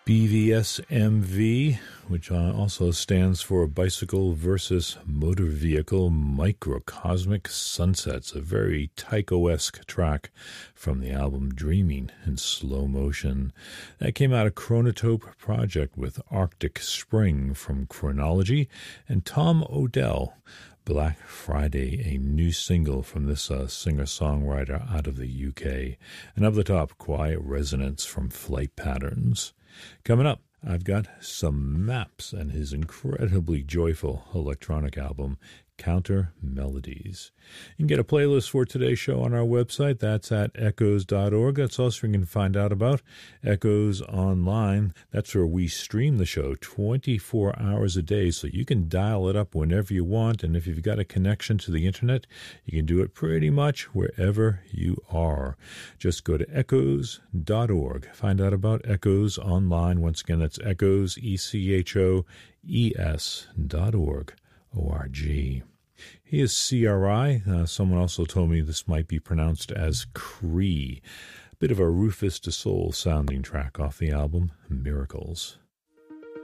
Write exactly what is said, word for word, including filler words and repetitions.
B V S M V, which uh, also stands for Bicycle versus Motor Vehicle Microcosmic Sunsets, a very Tycho-esque track from the album Dreaming in Slow Motion. That came out of Chronotope Project with Arctic Spring from Chronology, and Tom Odell, Black Friday, a new single from this uh, singer-songwriter out of the U K. And up the top, Quiet Resonance from Flight Patterns. Coming up, I've got some Maps and his incredibly joyful electronic album, Counter Melodies. You can get a playlist for today's show on our website. That's at echoes dot org. That's also where you can find out about Echoes Online. That's where we stream the show twenty-four hours a day, so you can dial it up whenever you want. And if you've got a connection to the internet, you can do it pretty much wherever you are. Just go to echoes dot org. Find out about Echoes Online. Once again, that's echoes, E C H O E S dot org. O R G. He is C R I. Uh, someone also told me this might be pronounced as Cree. Bit of a Rufus Du Sol sounding track off the album Miracles.